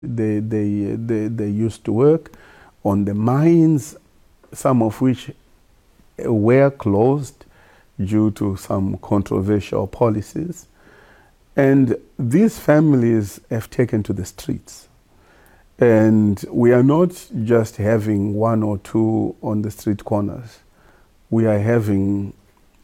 They used to work on the mines, some of which were closed due to some controversial policies. And these families have taken to the streets. And we are not just having one or two on the street corners. We are having,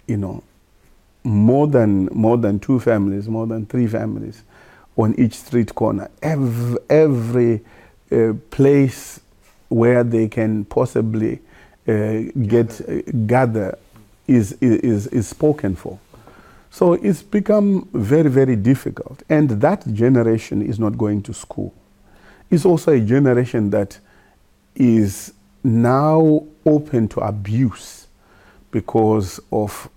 more than two families, more than three families on each street corner. Every place where they can possibly gather is spoken for. So it's become very, very difficult. And that generation is not going to school. It's also a generation that is now open to abuse because of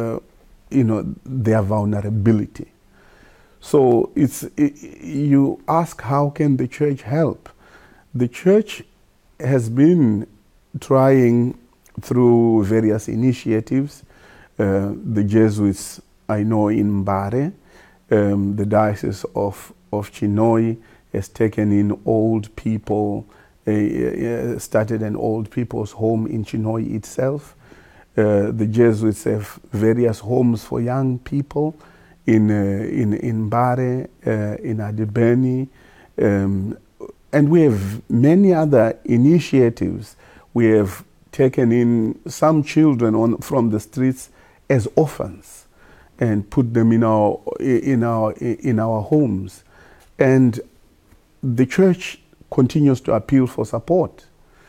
their vulnerability. So you ask, how can the church help? The church has been trying through various initiatives. The Jesuits, I know in Mbare, the Diocese of Chinhoyi has taken in old people, started an old people's home in Chinhoyi itself. The Jesuits have various homes for young people in Mbare, in Adibeni, and we have many other initiatives. We have taken in some children from the streets as orphans and put them in our homes. And the church continues to appeal for support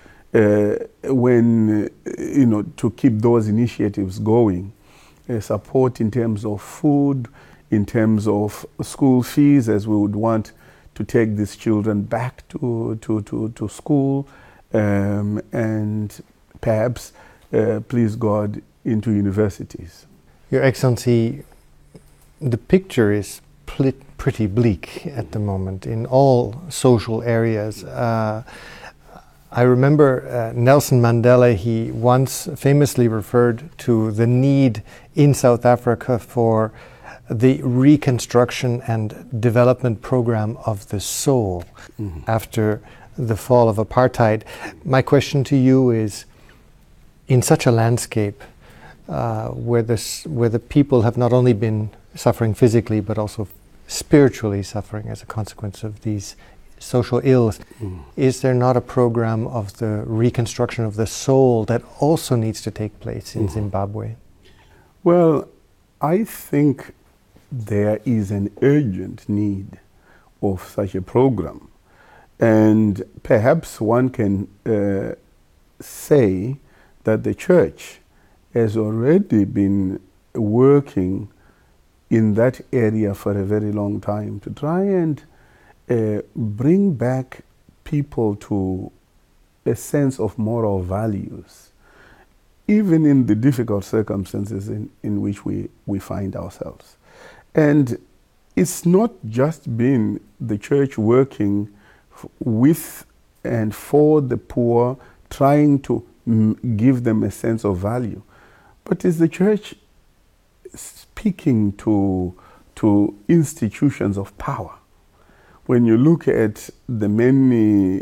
to keep those initiatives going. Support in terms of food, in terms of school fees, as we would want to take these children back to school, and perhaps, please God, into universities. Your Excellency, the picture is pretty bleak at the moment in all social areas. I remember Nelson Mandela, he once famously referred to the need in South Africa for the reconstruction and development program of the soul after the fall of apartheid. My question to you is, in such a landscape where the people have not only been suffering physically but also spiritually suffering as a consequence of these social ills, is there not a program of the reconstruction of the soul that also needs to take place in Zimbabwe? Well, I think there is an urgent need of such a program. And perhaps one can say that the church has already been working in that area for a very long time to try and bring back people to a sense of moral values, even in the difficult circumstances in which we find ourselves. And it's not just been the church working with and for the poor, trying to give them a sense of value, but it's the church speaking to institutions of power. When you look at the many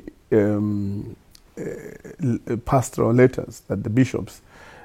pastoral letters that the bishops,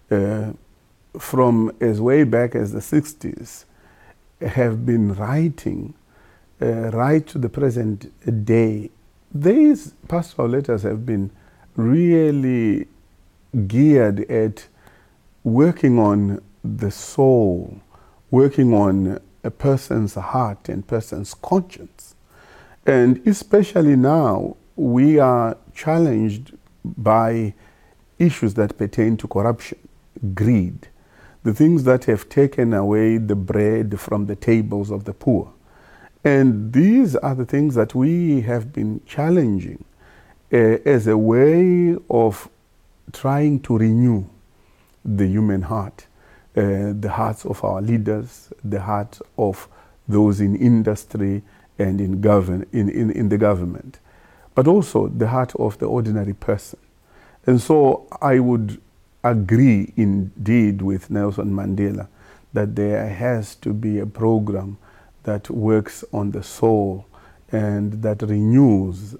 from as way back as the 60s, have been writing right to the present day, these pastoral letters have been really geared at working on the soul, working on a person's heart and person's conscience. And especially now, we are challenged by issues that pertain to corruption, greed, the things that have taken away the bread from the tables of the poor. And these are the things that we have been challenging as a way of trying to renew the human heart, the hearts of our leaders, the heart of those in industry and in the government, but also the heart of the ordinary person. And so I would agree indeed with Nelson Mandela that there has to be a program that works on the soul and that renews